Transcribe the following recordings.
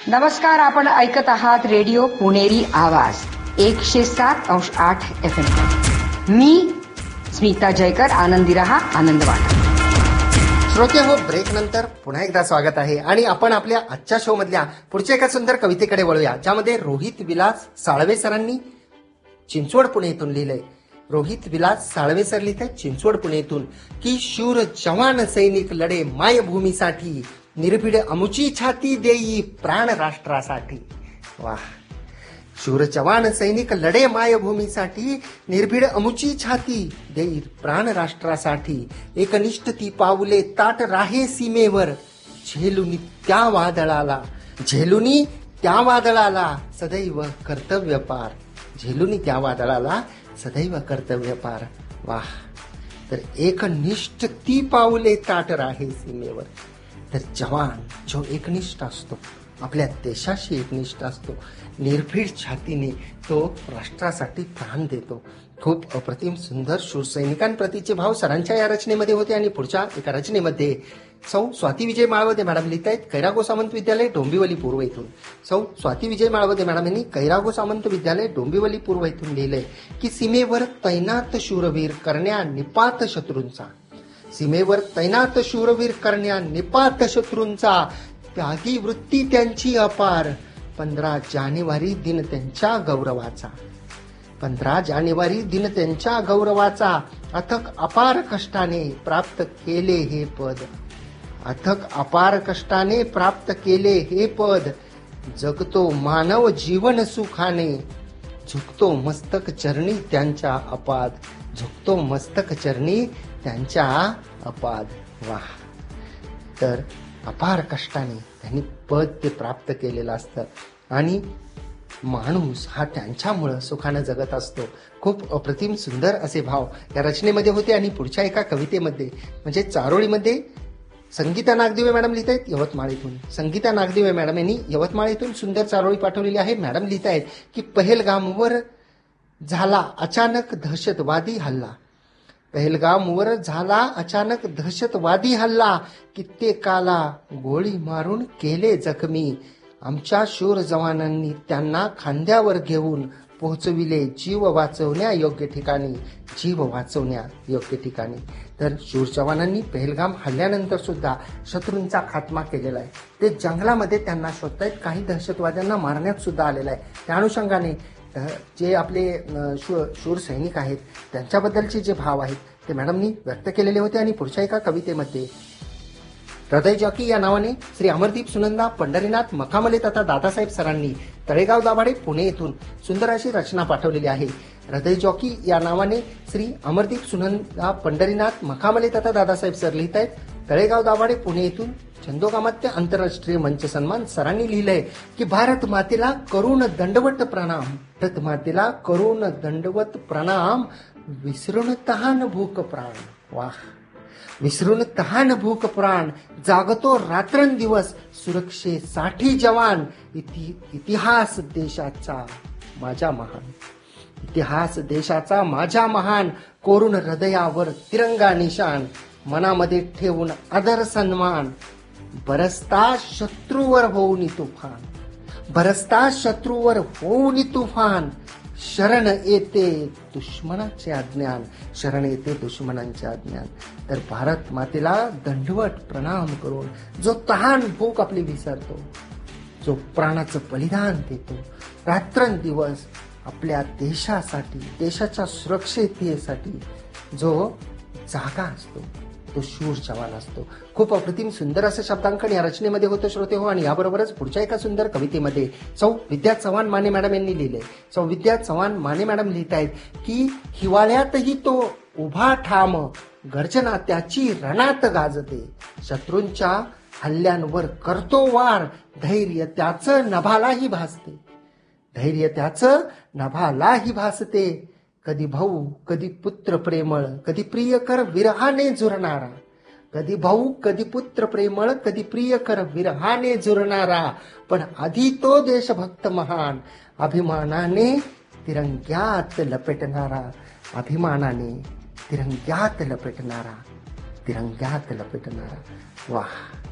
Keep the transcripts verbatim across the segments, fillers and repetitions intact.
नमस्कार, आपण ऐकत आहात रेडिओ पुणेरी आवाज एकशे सात अंश आठ एफ एम. मी स्मिता जयकर. आनंदी रहा, आनंद वाटा. श्रोते हो, ब्रेक नंतर पुन्हा एकदा स्वागत आहे आणि आपण आपल्या आजच्या शो मधल्या पुढच्या एका सुंदर कवितेकडे वळूया, ज्यामध्ये रोहित विलास साळवे सरांनी चिंचवड पुणे येथून लिहिलंय. रोहित विलास साळवे सर लिहित आहेत चिंचवड पुणे येथून की शूर जवान सैनिक लढे मायभूमीसाठी, निर्भीड अमुची छाती देई प्राण राष्ट्रासाठी. वाह. शूर जवान सैनिक लढे मायभूमीसाठी, निर्भीड अमुची छाती देई प्राण राष्ट्रासाठी. एकनिष्ठ ती पाऊले ताट राहे सीमेवर, झेलुनी त्या वादळाला, झेलुनी त्या वादळाला सदैव कर्तव्य पार. झेलुनी त्या वादळाला सदैव कर्तव्य पार. वाह. तर एकनिष्ठ ती पाऊले ताट राहे सीमेवर. तर जवान जो एकनिष्ठ असतो, आपल्या देशाशी एकनिष्ठ असतो, निर्भीड छातीने तो राष्ट्रासाठी प्राण देतो. खूप अप्रतिम सुंदर शूरसैनिकांप्रतीचे भाव सरांच्या या रचनेमध्ये होते. आणि पुढच्या एका रचनेमध्ये सौ स्वाती विजय माळवदे मॅडम लिहित आहेत कैरागो सामंत विद्यालय डोंबिवली पूर्व येथून. सौ स्वाती विजय माळवदे मॅडम यांनी कैरागो सामंत विद्यालय डोंबिवली पूर्व येथून लिहिलंय की सीमेवर तैनात शूरवीर करण्या निपात शत्रूंचा, सीमेवर तैनात शूरवीर करण्या निपात शत्रूंचा, त्यागी वृत्ती त्यांची अपार, पंधरा जानेवारी दिन त्यांच्या गौरवाचा. पंधरा जानेवारी दिन त्यांच्या गौरवाचा, अथक अपार कष्टाने प्राप्त केले हे पद, अथक अपार कष्टाने प्राप्त केले हे पद. जगतो मानव जीवन सुखाने, झुकतो मस्तक चरणी त्यांच्या अपाद, झुकतो मस्तक चरणी त्यांच्या अपाद. वाह. तर अपार कष्टाने त्यांनी पद ते प्राप्त केलेलं असतं आणि माणूस हा त्यांच्यामुळं सुखानं जगत असतो. खूप अप्रतिम सुंदर असे भाव या रचनेमध्ये होते. आणि पुढच्या एका कवितेमध्ये म्हणजे चारोळीमध्ये संगीता नागदिवे मॅडम लिहित आहेत यवतमाळ इथून. संगीता नागदिवे मॅडम यांनी यवतमाळ इथून सुंदर चारोळी पाठवलेली आहे. मॅडम लिहित आहेत की पहलगामवर झाला अचानक दहशतवादी हल्ला, पहलगामवर झाला अचानक दहशतवादी हल्ला, कित्येकाला गोळी मारून केले जखमी, आमच्या शूर जवानांनी त्यांना खांद्यावर घेऊन पोहोचविले जीव वाचवण्या योग्य ठिकाणी, जीव वाचवण्या योग्य ठिकाणी. तर शूर जवानांनी पहलगाम हल्ल्यानंतर सुद्धा शत्रूंचा खात्मा केलेला आहे. ते जंगलामध्ये त्यांना शोधतायत, काही दहशतवाद्यांना मारण्यात सुद्धा आलेला आहे. त्या अनुषंगाने जे आपले शूर सैनिक आहेत त्यांच्याबद्दलचे जे भाव आहेत ते मॅडमनी व्यक्त केलेले होते. आणि पुढच्या एका कवितेमध्ये हृदय जॉकी या नावाने श्री अमरदीप सुनंदा पंढरीनाथ मखामले तथा दादासाहेब सरांनी तळेगाव दाभाडे पुणे येथून सुंदर अशी रचना पाठवलेली आहे. हृदय जॉकी या नावाने श्री अमरदीप सुनंदा पंढरीनाथ मखामले तथा दादासाहेब सर लिहित आहेत तळेगाव दाभाडे पुणे येथून. छंदोकामात्य आंतरराष्ट्रीय मंच सन्मान सरांनी लिहिलंय की भारत मातेला करून दंडवत प्रणाम, भारत मातेला करून दंडवत प्रणाम, विसरून तहान भूक प्राण. वाह. विसरून तहान भूक प्राण, जागतो रात्रंदिवस सुरक्षेसाठी जवान, इति इतिहास देशाचा माझा महान, इतिहास देशाचा माझा महान, कोरून हृदयावर तिरंगा निशान, मनामध्ये ठेवून आदर सन्मान, बरसता शत्रूवर होऊन तुफान, बरसता शत्रूवर होऊन तुफान, शरण येते दुश्मनाचे अज्ञान, शरण येते दुश्मनांचे अज्ञान. तर भारत मातेला दंडवत प्रणाम करून जो तहान भूक आपली विसरतो, जो प्राणाचं बलिदान देतो, रात्रंदिवस आपल्या देशासाठी, देशाच्या सुरक्षिततेसाठी जो जागा असतो तो शूर जवान असतो. खूप अप्रतिम सुंदर असं शब्दांकन या रचनेमध्ये होतं श्रोते हो. आणि याबरोबरच पुढच्या एका सुंदर कवितेमध्ये सौ विद्या चव्हाण माने मॅडम यांनी लिहिलंय. सौ विद्या चव्हाण माने मॅडम लिहित आहेत की हिवाळ्यातही तो उभा ठाम, गर्जना त्याची रणात गाजते, शत्रूंच्या हल्ल्यांवर करतो वार, धैर्य त्याचं नभालाही भासते, धैर्य त्याचं नभालाही भासते, कधी भाऊ कधी पुत्र प्रेमळ, कधी प्रियकर विरहाने जुरणारा, कधी भाऊ कधी पुत्र प्रेमळ, कधी प्रियकर विरहाने जुरणारा, पण आधी तो देशभक्त महान, अभिमानाने तिरंग्यात लपेटणारा, अभिमानाने तिरंग्यात लपेटणारा, तिरंग्यात लपेटणारा. वाह.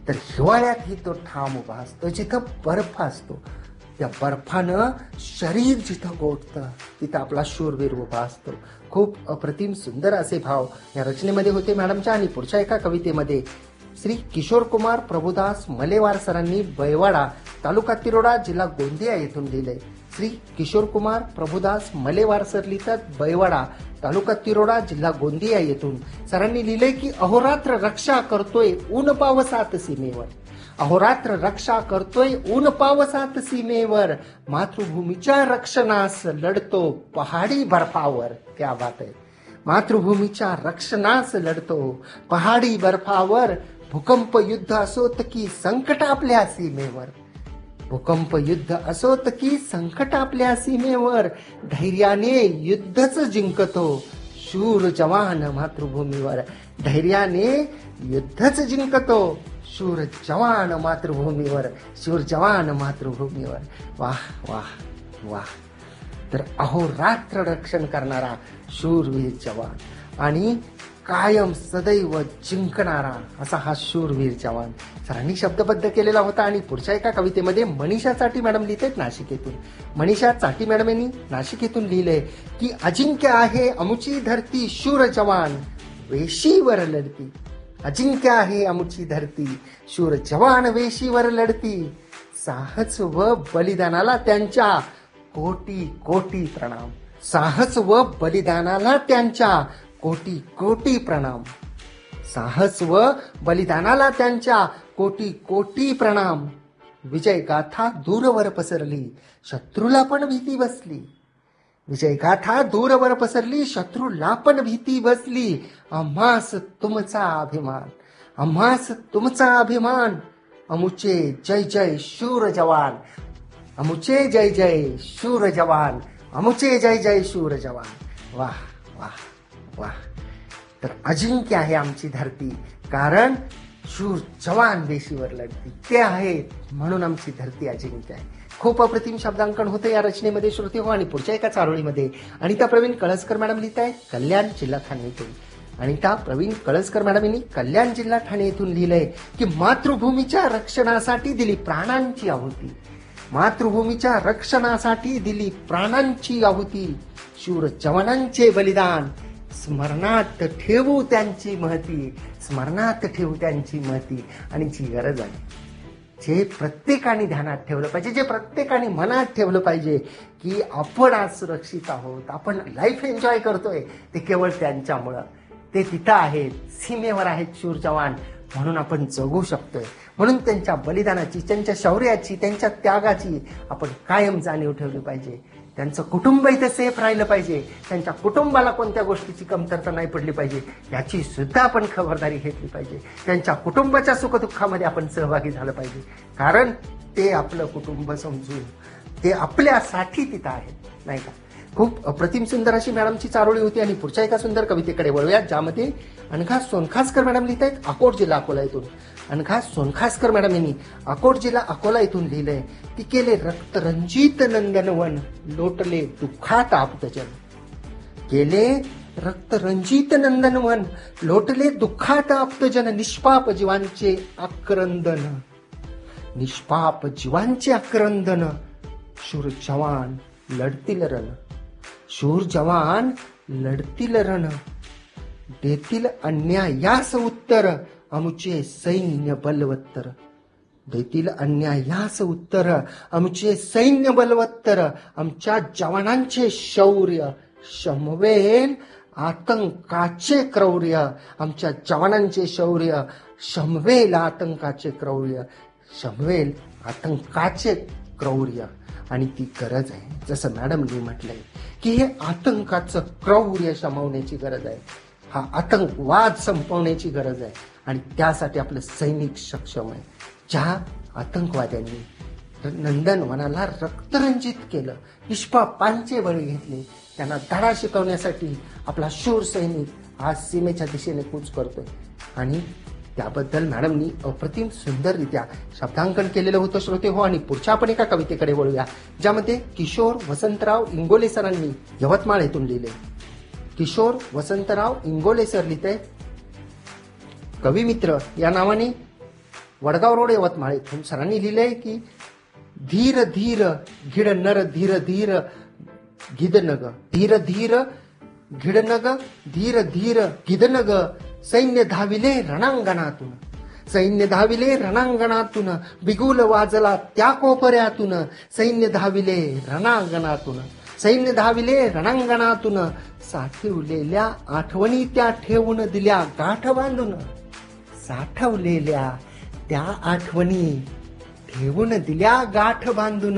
तर हिवाळ्यातही तो ठाम उभा असतो. जिथं बर्फ असतो त्या बर्फानं शरीर जिथं गोठतं तिथं आपला शूरवीर उभा असतो. खूप अप्रतिम सुंदर असे भाव या रचनेमध्ये होते मॅडमच्या. आणि पुढच्या एका कवितेमध्ये श्री किशोर कुमार प्रभुदास मलेवार सरांनी बैवाडा तालुका तिरोडा जिल्हा गोंदिया येथून लिहिलंय. श्री किशोर कुमार प्रभुदास मलेवार सर लिहितात बैवाडा तालुका तिरोडा जिल्हा गोंदिया येथून. सरांनी लिहिलंय की अहोरात्र रक्षा करतोय ऊन पावसात सीमेवर. अहोरात्र रक्षा करतोय ऊन पावसात सीमेवर. मातृभूमीच्या रक्षणास लढतो पहाडी बर्फावर. क्या बात आहे. मातृभूमीच्या रक्षणास लढतो पहाडी बर्फावर. भूकंप युद्ध असोत की संकट आपल्या सीमेवर. भूकंप युद्ध असोत की संकट आपल्या सीमेवर. धैर्याने युद्धच जिंकतो शूर जवान मातृभूमीवर. धैर्याने युद्धच जिंकतो शूर जवान मातृभूमीवर. शूर जवान मातृभूमीवर. वाह वाह वाह. तर अहोरात्र रक्षण करणारा शूरवीर जवान आणि कायम सदैव जिंकणारा असा हा शूरवीर जवान सरांनी शब्दबद्ध केलेला होता. आणि पुढच्या एका कवितेमध्ये मनीषा चाटी मॅडम लिहितात नाशिकेतून. मनीषा चाटी मॅडम यांनी नाशिकेतून लिहिलंय की अजिंक्य आहे अमुची धरती शूर जवान वेशीवर लढती. अजिंक्य आहे अमुची धरती शूर जवान वेशीवर लढती. साहस व बलिदानाला त्यांच्या कोटी कोटी प्रणाम. साहस व बलिदानाला त्यांच्या कोटी कोटी प्रणाम. साहस व बलिदानाला त्यांच्या कोटी कोटी प्रणाम. विजय गाथा दूरवर पसरली शत्रूला पण भीती बसली. विजय गाथा दूरवर पसरली शत्रूला पण भीती बसली. आम्हास तुमचा अभिमान. आम्हास तुमचा अभिमान. अमुचे जय जय शूर जवान. अमुचे जय जय शूर जवान. अमुचे जय जय शूर जवान. वाह वाह वाह. तर अजिंक्य आहे आमची धरती कारण शूर जवान वेशीवर लढती ते आहेत म्हणून आमची धरती अजिंक्य आहे. खूप अप्रतिम शब्दांकन होतं या रचनेमध्ये श्रोते हो. आणि पुढच्या एका चारोळीमध्ये अनिता प्रवीण कळसकर मॅडम लिहित आहेत कल्याण जिल्हा ठाणे येथून. अनिता प्रवीण कळसकर मॅडम यांनी कल्याण जिल्हा ठाणे येथून लिहिलंय की मातृभूमीच्या रक्षणासाठी दिली प्राणांची आहुती. मातृभूमीच्या रक्षणासाठी दिली प्राणांची आहुती. शूर जवानांचे बलिदान स्मरणात ठेवू त्यांची महती. स्मरणात ठेवू त्यांची महती. आणि जी गरज आहे जे प्रत्येकाने ध्यानात ठेवलं पाहिजे जे प्रत्येकाने मनात ठेवलं पाहिजे की आपण आज सुरक्षित आहोत आपण लाईफ एन्जॉय करतोय ते केवळ त्यांच्यामुळं. ते तिथं आहेत सीमेवर आहेत शूर जवान म्हणून आपण जगू शकतोय. म्हणून त्यांच्या बलिदानाची त्यांच्या शौर्याची त्यांच्या त्यागाची आपण कायम जाणीव ठेवली पाहिजे. त्यांचं कुटुंब इथे सेफ राहिलं पाहिजे. त्यांच्या कुटुंबाला कोणत्या गोष्टीची कमतरता नाही पडली पाहिजे याची सुद्धा आपण खबरदारी घेतली पाहिजे. त्यांच्या कुटुंबाच्या सुखदुःखामध्ये आपण सहभागी झालं पाहिजे कारण ते आपलं कुटुंब समजून ते आपल्यासाठी तिथं आहेत नाही का. खूप अप्रतिम सुंदर अशी मॅडमची चारोळी होती. आणि पुढच्या एका सुंदर कवितेकडे वळूया ज्यामध्ये अनघा सोनखासकर मॅडम लिहित आहेत अकोट जिल्हा अकोला येथून. अनघा सोनखासकर मॅडम यांनी अकोट जिल्हा अकोला येथून लिहिलंय की केले रक्तरंजित नंदनवन लोटले दुःखात आप्तजन. केले रक्तरंजित नंदनवन लोटले दुःखात आप्तजन. निष्पाप जीवांचे आक्रंदन. निष्पाप जीवांचे आक्रंदन. शूर जवान लढतील रण. शूर जवान लढतील रण. देतील अन्यायास उत्तर अमुचे सैन्य बलवत्तर. देतील अन्यायास उत्तर आमचे सैन्य बलवत्तर. आमच्या जवानांचे शौर्य शमवेल आतंकाचे क्रौर्य. आमच्या जवानांचे शौर्य शमवेल आतंकाचे क्रौर्य. शमवेल आतंकाचे क्रौर्य. आणि ती गरज आहे जसं मॅडमनी म्हटलंय की हे आतंकाचं क्रौर्य शमवण्याची गरज आहे. हा आतंकवाद संपवण्याची गरज आहे. आणि त्यासाठी आपलं सैनिक सक्षम आहे. ज्या आतंकवाद्यांनी नंदनवनाला रक्तरंजित केलं निष्पापांचे बळी घेतले त्यांना धडा शिकवण्यासाठी आपला शूर सैनिक आज सीमेच्या दिशेने कूच करतोय. आणि त्याबद्दल मॅडमनी अप्रतिम सुंदररित्या शब्दांकन केलेलं होतं श्रोते हो. आणि पुढच्या आपण एका कवितेकडे वळूया ज्यामध्ये किशोर वसंतराव इंगोले सरांनी यवतमाळ येथून लिहिले. किशोर वसंतराव इंगोले सर लिहिते कविमित्र या नावाने वडगाव रोड यवतमाळ इथून सरांनी लिहिलंय की धीर धीर घिड नर धीर धीर गिद नग धीर धीर घिड नग धीर धीर गिद नग सैन्य धाविले रणांगणातून सैन्य धाविले रणांगणातून बिगुल वाजला त्या कोपऱ्यातून सैन्य धाविले रणांगणातून सैन्य धाविले रणांगणातून साठवलेल्या आठवणी त्या ठेवून दिल्या गाठ बांधून साठवलेल्या त्या आठवणी ठेवून दिल्या गाठ बांधून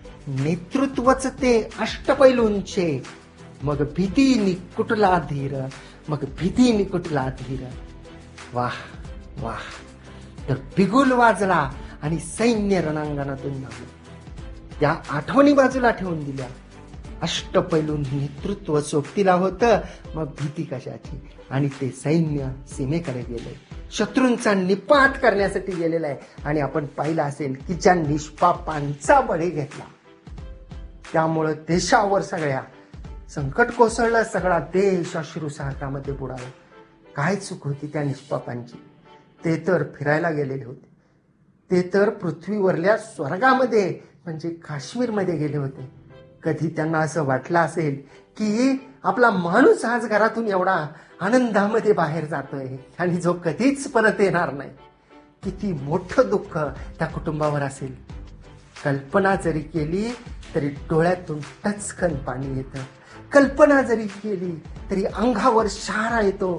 नेतृत्वच ते अष्टपैलूंचे मग भीती निकुटला धीर मग भीती निकुटला धीर वाह वाह तर बिगुल वाजला आणि सैन्य रणांगणातून धावलं त्या आठवणी बाजूला ठेवून दिल्या अष्टपैलू नेतृत्व सोबतीला होतं मग भीती कशाची आणि ते सैन्य सीमेकडे गेले शत्रूंचा निपात करण्यासाठी गेलेला आहे आणि आपण पाहिलं असेल की ज्या निष्पापांचा बळी घेतला त्यामुळं देशावर सगळ्या संकट कोसळलं सगळा देश अश्रुसागरामध्ये बुडाला काय चूक होती त्या निष्पापांची ते तर फिरायला गेलेले होते ते तर पृथ्वीवरल्या स्वर्गामध्ये म्हणजे काश्मीरमध्ये गेले होते कधी त्यांना असं वाटलं असेल की आपला माणूस आज घरातून एवढा आनंदामध्ये बाहेर जातोय आणि जो कधीच परत येणार नाही किती मोठं दुःख त्या कुटुंबावर असेल कल्पना जरी केली तरी डोळ्यातून टचकन पाणी येतं कल्पना जरी केली तरी अंगावर शहारा येतो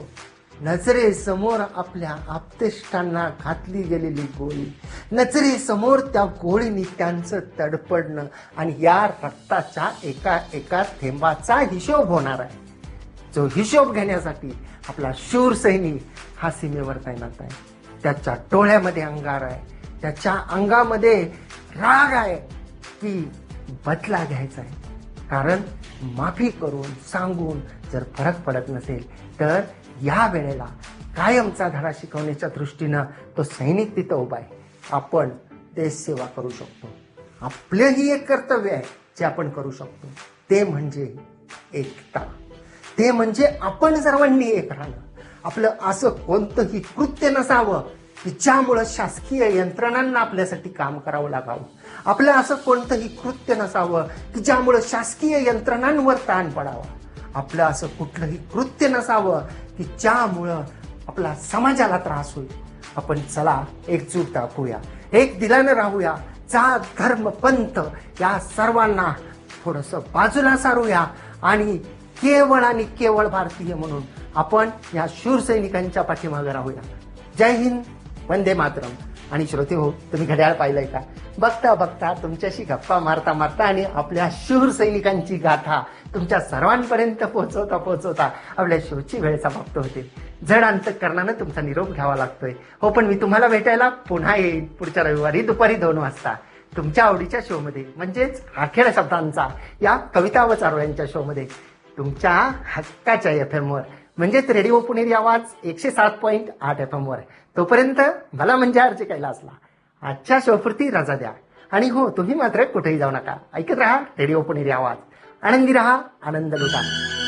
नजरेसमोर आपल्या आप्तेष्टांना घातली गेलेली गोळी नजरेसमोर त्या गोळीने त्यांचं तडपडणं आणि या रक्ताच्या एका एका थेंबाचा हिशोब होणार आहे जो हिशोब घेण्यासाठी आपला शूर सैनिक हा सीमेवर तैनात आहे त्याच्या डोळ्यामध्ये अंगार आहे त्याच्या अंगामध्ये राग आहे की बदला घ्यायचा आहे कारण माफी करून सांगून जर फरक पडत नसेल तर या वेळेला कायमचा धडा शिकवण्याच्या दृष्टीनं तो सैनिक तिथं उभा आहे आपण देश सेवा करू शकतो आपलंही एक कर्तव्य आहे जे आपण करू शकतो ते म्हणजे एकता ते म्हणजे आपण सर्वांनी एक राहणं आपलं असं कोणतंही कृत्य नसावं की ज्यामुळं शासकीय यंत्रणांना आपल्यासाठी काम करावं लागावं आपलं असं कोणतंही कृत्य नसावं की ज्यामुळं शासकीय यंत्रणांवर ताण पडावा आपलं असं कुठलंही कृत्य नसावं की ज्यामुळं आपला समाजाला त्रास होईल आपण चला एकजूट दाखवूया एक दिलानं राहूया जात धर्म पंथ या सर्वांना थोडंसं बाजूला सारूया आणि केवळ आणि केवळ भारतीय म्हणून आपण या शूर सैनिकांच्या पाठीमागे राहूया जय हिंद वंदे मातरम आणि श्रोते हो तुम्ही घड्याळ पाहिलंय का बघता बघता तुमच्याशी गप्पा मारता मारता आणि आपल्या शूर सैनिकांची गाथा तुमच्या सर्वांपर्यंत पोहोचवता पोहोचवता आपल्या शोची वेळ समाप्त होते जड अंतःकरणानं तुमचा निरोप घ्यावा लागतोय हो पण मी तुम्हाला भेटायला पुन्हा येईल पुढच्या रविवारी दुपारी दोन वाजता तुमच्या आवडीच्या शो मध्ये म्हणजेच आखेड शब्दांचा या कविता व चारोळ्यांच्या शो मध्ये तुमच्या हक्काच्या एफ एम वर म्हणजेच रेडिओ पुणेरी आवाज एकशे सात पॉईंट आठ एफ एम वर तोपर्यंत मला म्हणजे अर्ज कैलासला आजच्या शोपुरती रजा द्या आणि हो तुम्ही मात्र कुठेही जाऊ नका ऐकत राहा रेडिओ पुणेरी आवाज आनंदी रहा आनंद लुटा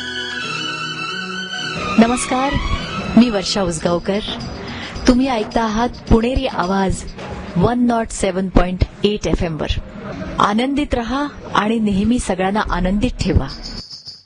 नमस्कार मी वर्षा उसगावकर तुम्ही ऐकता आहात पुणेरी आवाज one not seven point eight F M वर आनंदित रहा आणि नेहमी सगळ्यांना आनंदित ठेवा.